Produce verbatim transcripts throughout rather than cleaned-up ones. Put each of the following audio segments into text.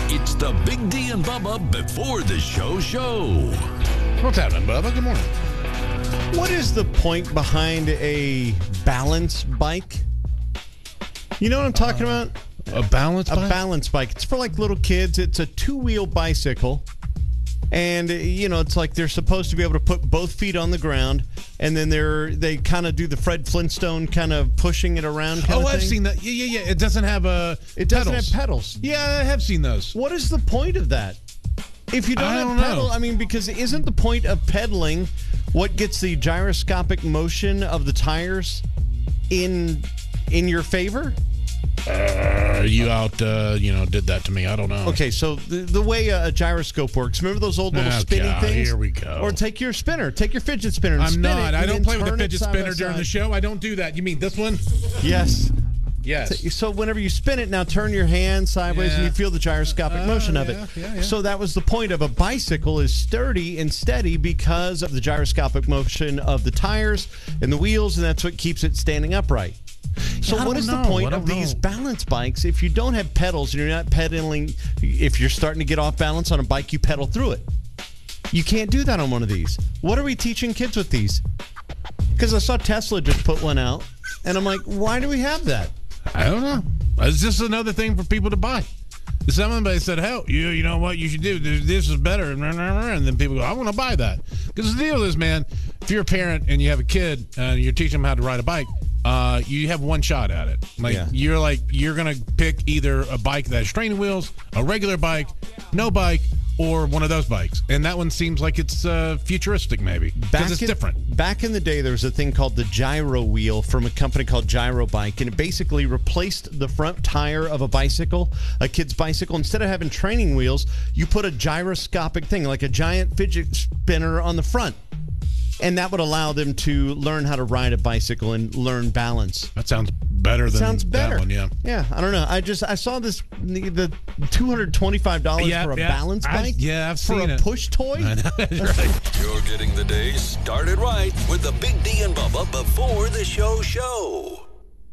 It's the Big D and Bubba Before the Show show. What's happening, Bubba? Good morning. What is the point behind a balance bike? You know what I'm talking uh, about? A balance a bike? A balance bike. It's for like little kids. It's a two-wheel bicycle. And, you know, it's like they're supposed to be able to put both feet on the ground, and then they're they kind of do the Fred Flintstone kind of pushing it around kind oh, of thing. I've seen that. Yeah, yeah, yeah. It doesn't have a It doesn't pedals. have pedals. Yeah, I have seen those. What is the point of that? If you don't I have don't pedal, know. I mean, because isn't the point of pedaling what gets the gyroscopic motion of the tires in in your favor? Uh, you out, uh, you know, did that to me. I don't know. Okay, so the, the way a, a gyroscope works, remember those old little Oh, spinning God, things? here we go. Or take your spinner, take your fidget spinner and I'm spin not. it. I and don't then play with a turn it fidget side by spinner during side. the show. I don't do that. You mean this one? Yes. Yes. So whenever you spin it, now turn your hand sideways Yeah. and you feel the gyroscopic Uh, motion of yeah, it. yeah, yeah. So that was the point of a bicycle is sturdy and steady because of the gyroscopic motion of the tires and the wheels, and that's what keeps it standing upright. So I what don't is know. the point I of don't these know. balance bikes if you don't have pedals and you're not pedaling? If you're starting to get off balance on a bike, you pedal through it. You can't do that on one of these. What are we teaching kids with these? Because I saw Tesla just put one out, and I'm like, why do we have that? I don't know. It's just another thing for people to buy. Somebody said, hell, you you know what you should do? This is better. And then people go, I want to buy that. Because the deal is, man, if you're a parent and you have a kid and you're teaching them how to ride a bike, uh, you have one shot at it. Like Yeah. You're like, you're going to pick either a bike that has training wheels, a regular bike, no bike, or one of those bikes. And that one seems like it's uh, futuristic, maybe. Because it's in, different. Back in the day, there was a thing called the gyro wheel from a company called Gyro Bike, and it basically replaced the front tire of a bicycle, a kid's bicycle. Instead of having training wheels, you put a gyroscopic thing, like a giant fidget spinner on the front. And that would allow them to learn how to ride a bicycle and learn balance. That sounds better than Sounds better. that one, yeah. Yeah, I don't know. I just I saw this the, the two hundred twenty-five dollars Yeah, for a yeah. balance I- bike. yeah, I've for seen a it. push toy. I know, that's right. You're getting the day started right with the Big D and Bubba Before the Show show.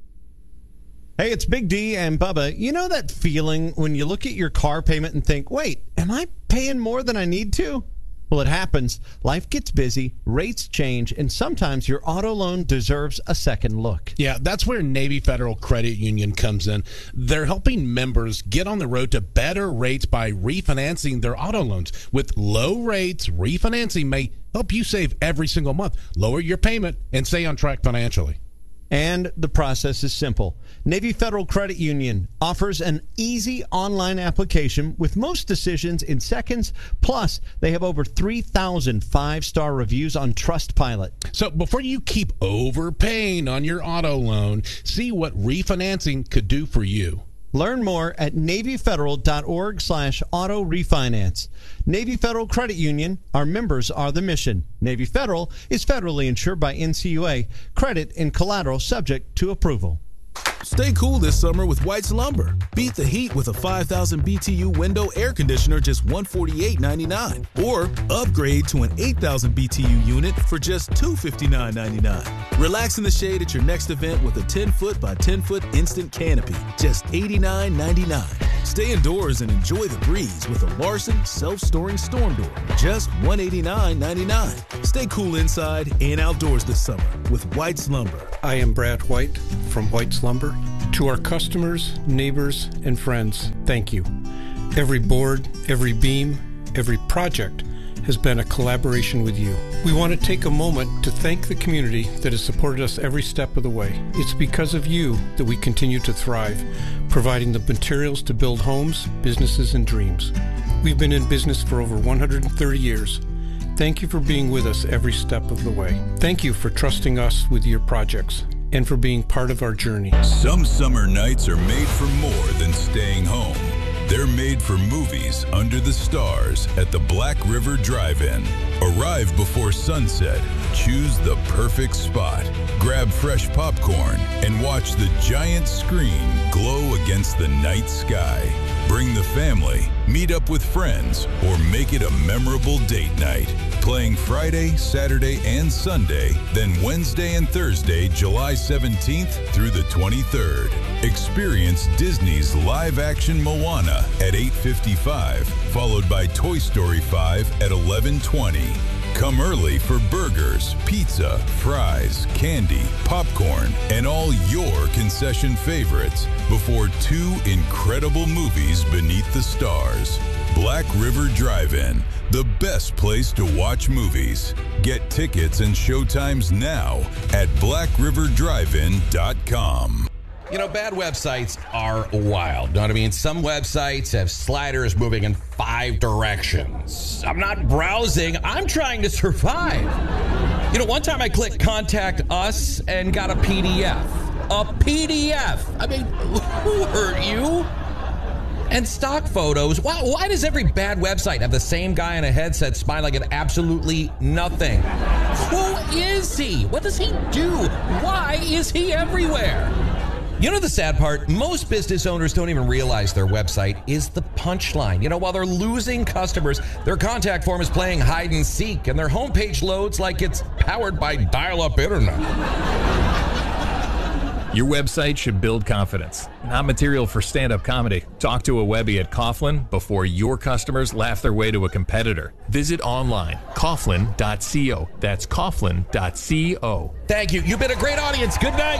Hey, it's Big D and Bubba. You know that feeling when you look at your car payment and think, wait, am I paying more than I need to? Well, it happens. Life gets busy, rates change, and sometimes your auto loan deserves a second look. Yeah, that's where Navy Federal Credit Union comes in. They're helping members get on the road to better rates by refinancing their auto loans. With low rates, refinancing may help you save every single month, lower your payment, and stay on track financially. And the process is simple. Navy Federal Credit Union offers an easy online application with most decisions in seconds. Plus, they have over three thousand five-star reviews on Trustpilot. So before you keep overpaying on your auto loan, see what refinancing could do for you. Learn more at NavyFederal.org slash auto refinance. Navy Federal Credit Union, our members are the mission. Navy Federal is federally insured by N C U A. Credit and collateral subject to approval. Stay cool this summer with White's Lumber. Beat the heat with a five thousand B T U window air conditioner just one hundred forty-eight ninety-nine, or upgrade to an eight thousand B T U unit for just two hundred fifty-nine ninety-nine. Relax in the shade at your next event with a ten foot by ten foot instant canopy, just eighty-nine ninety-nine. Stay indoors and enjoy the breeze with a Larson self-storing storm door, just one hundred eighty-nine ninety-nine. Stay cool inside and outdoors this summer with White's Lumber. I am Brad White from White's Lumber. To our customers, neighbors, and friends, thank you. Every board, every beam, every project has been a collaboration with you. We want to take a moment to thank the community that has supported us every step of the way. It's because of you that we continue to thrive, providing the materials to build homes, businesses, and dreams. We've been in business for over one hundred thirty years. Thank you for being with us every step of the way. Thank you for trusting us with your projects and for being part of our journey. Some summer nights are made for more than staying home. They're made for movies under the stars at the Black River Drive-In. Arrive before sunset, choose the perfect spot, grab fresh popcorn, and watch the giant screen glow against the night sky. Bring the family, meet up with friends, or make it a memorable date night. playing Friday, Saturday, and Sunday, then Wednesday and Thursday, July seventeenth through the twenty-third. Experience Disney's live-action Moana at eight fifty-five, followed by Toy Story five at eleven twenty. Come early for burgers, pizza, fries, candy, popcorn, and all your concession favorites before two incredible movies beneath the stars. Black River Drive-In, the best place to watch movies. Get tickets and showtimes now at black river drive in dot com. You know, bad websites are wild. Know what I mean? Some websites have sliders moving in five directions. I'm not browsing. I'm trying to survive. You know, one time I clicked Contact Us and got a P D F. A P D F. I mean, who hurt you? And stock photos. Why, why does every bad website have the same guy in a headset smiling at absolutely nothing? Who is he? What does he do? Why is he everywhere? You know the sad part? Most business owners don't even realize their website is the punchline. You know, while they're losing customers, their contact form is playing hide and seek, and their homepage loads like it's powered by dial-up internet. Your website should build confidence, not material for stand-up comedy. Talk to a Webby at Coughlin before your customers laugh their way to a competitor. Visit online, coughlin dot co. That's coughlin dot co. Thank you. You've been a great audience. Good night.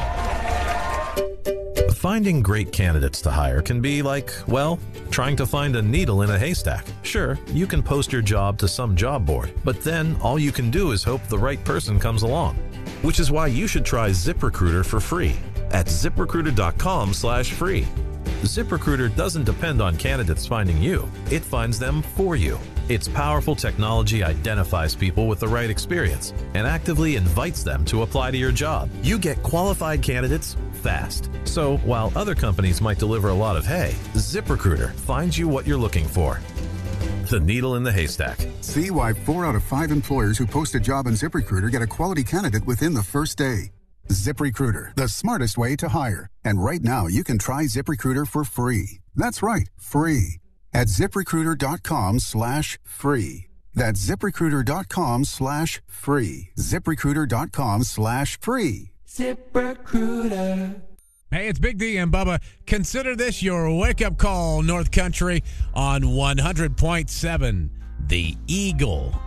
Finding great candidates to hire can be like, well, trying to find a needle in a haystack. Sure, you can post your job to some job board, but then all you can do is hope the right person comes along. Which is why you should try ZipRecruiter for free at zip recruiter dot com slash free. ZipRecruiter doesn't depend on candidates finding you. It finds them for you. Its powerful technology identifies people with the right experience and actively invites them to apply to your job. You get qualified candidates fast. So while other companies might deliver a lot of hay, ZipRecruiter finds you what you're looking for. The needle in the haystack. See why four out of five employers who post a job on ZipRecruiter get a quality candidate within the first day. ZipRecruiter, the smartest way to hire. And right now, you can try ZipRecruiter for free. That's right, free. At ZipRecruiter dot com slash free. That's ZipRecruiter dot com slash free. ZipRecruiter dot com slash free. ZipRecruiter. Hey, it's Big D and Bubba. Consider this your wake-up call, North Country, on one hundred point seven The Eagle.